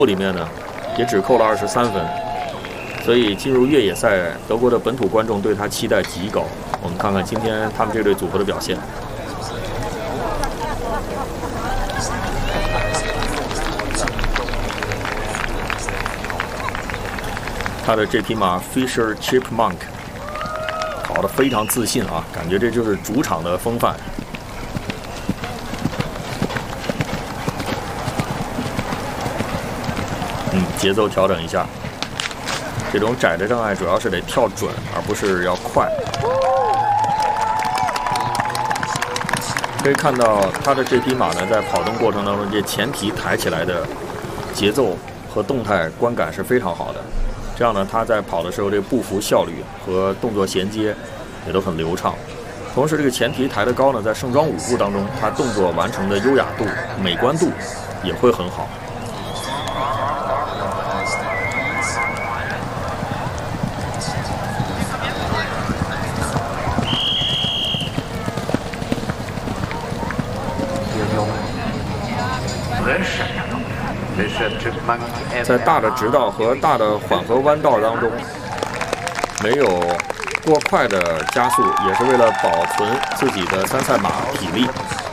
里面呢，也只扣了23分，所以进入越野赛，德国的本土观众对他期待极高。我们看看今天他们这对组合的表现。他的这匹马 Fisher Chipmunk 跑得非常自信啊，感觉这就是主场的风范。节奏调整一下。这种窄的障碍主要是得跳准，而不是要快。可以看到他的这匹马呢，在跑动过程当中，这前蹄抬起来的节奏和动态观感是非常好的。这样呢，他在跑的时候，这个步幅效率和动作衔接也都很流畅。同时，这个前蹄抬得高呢，在盛装舞步当中，他动作完成的优雅度、美观度也会很好。在大的直道和大的缓和弯道当中，没有过快的加速，也是为了保存自己的参赛马体力。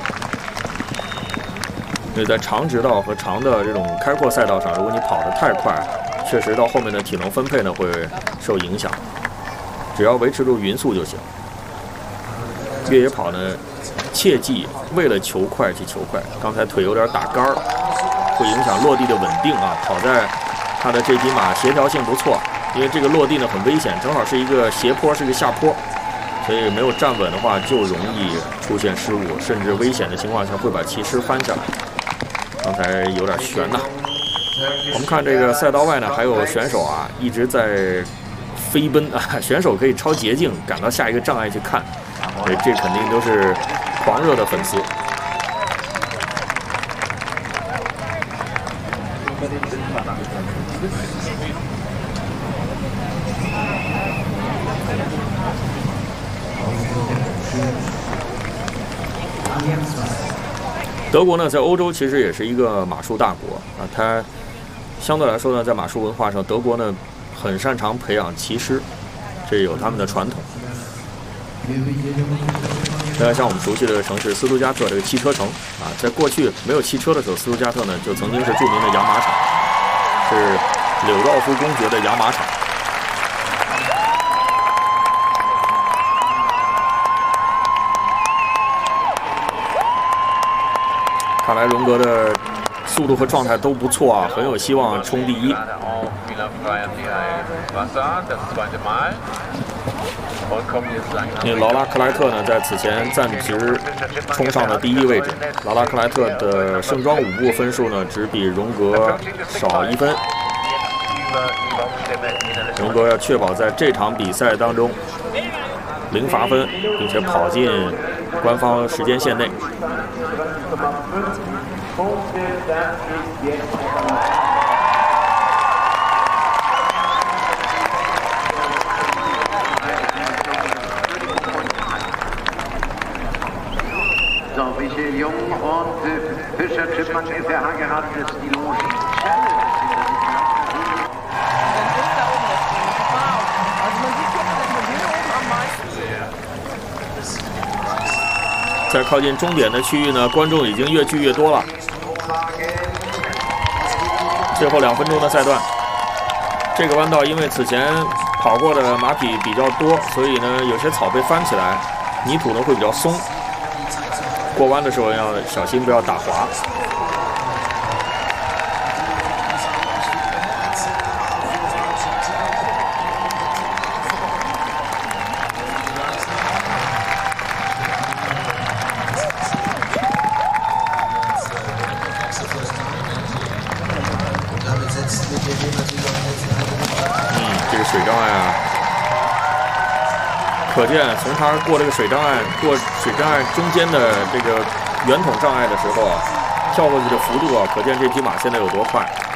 所以在长直道和长的这种开阔赛道上，如果你跑得太快，确实到后面的体能分配呢会受影响。只要维持住匀速就行。越野跑呢，切记为了求快去求快。刚才腿有点打杆儿。会影响落地的稳定啊！跑在他的这匹马协调性不错，因为这个落地呢很危险，正好是一个斜坡，是一个下坡，所以没有站稳的话就容易出现失误，甚至危险的情况下会把骑师翻下来。刚才有点悬呐。我们看这个赛道外呢，还有选手啊一直在飞奔啊，选手可以超捷径赶到下一个障碍去看，所以这肯定都是狂热的粉丝。德国呢，在欧洲其实也是一个马术大国啊。它相对来说呢，在马术文化上，德国呢很擅长培养骑师，这有他们的传统。像我们熟悉的城市斯图加特这个汽车城啊，在过去没有汽车的时候，斯图加特呢就曾经是著名的养马场，是柳道夫公爵的养马场。看来荣格的速度和状态都不错啊，很有希望冲第一。因为劳拉克莱特呢，在此前暂时冲上了第一位置。劳拉克莱特的盛装舞步分数呢，只比荣格少1分。荣格要确保在这场比赛当中0罚分，并且跑进官方时间线内。 So, Michel Jung und Fischer Chipmunk FRH gerade das die Loge. 在靠近终点的区域呢，观众已经越聚越多了。最后2分钟的赛段，这个弯道因为此前跑过的马匹比较多，所以呢有些草被翻起来，泥土呢会比较松。过弯的时候要小心，不要打滑。这个水障碍啊，可见从他过这个水障碍，过水障碍中间的这个圆筒障碍的时候啊，跳过去的幅度啊，可见这匹马现在有多快。